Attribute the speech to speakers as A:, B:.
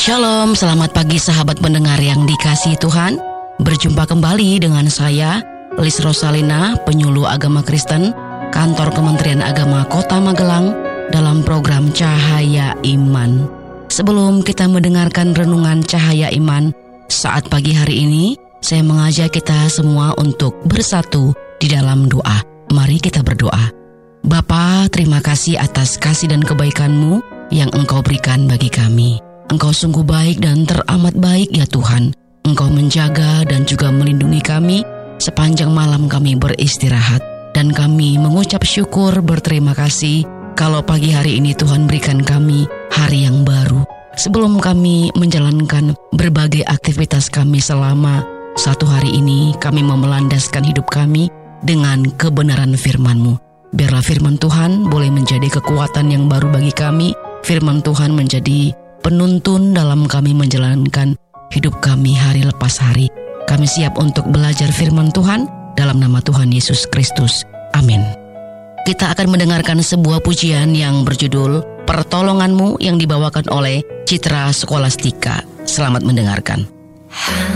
A: Shalom, selamat pagi sahabat pendengar yang dikasihi Tuhan. Berjumpa kembali dengan saya, Lis Rosalina, penyuluh agama Kristen, Kantor Kementerian Agama Kota Magelang, dalam program Cahaya Iman. Sebelum kita mendengarkan renungan Cahaya Iman saat pagi hari ini, saya mengajak kita semua untuk bersatu di dalam doa. Mari kita berdoa. Bapa, terima kasih atas kasih dan kebaikan-Mu yang Engkau berikan bagi kami. Engkau sungguh baik dan teramat baik ya Tuhan. Engkau menjaga dan juga melindungi kami sepanjang malam kami beristirahat. Dan kami mengucap syukur berterima kasih kalau pagi hari ini Tuhan berikan kami hari yang baru. Sebelum kami menjalankan berbagai aktivitas kami selama satu hari ini, kami mau melandaskan hidup kami dengan kebenaran firman-Mu. Biarlah firman Tuhan boleh menjadi kekuatan yang baru bagi kami. Firman Tuhan menjadi penuntun dalam kami menjalankan hidup kami hari lepas hari. Kami siap untuk belajar firman Tuhan dalam nama Tuhan Yesus Kristus. Amin. Kita akan mendengarkan sebuah pujian yang berjudul Pertolongan-Mu yang dibawakan oleh Citra Skolastika. Selamat mendengarkan.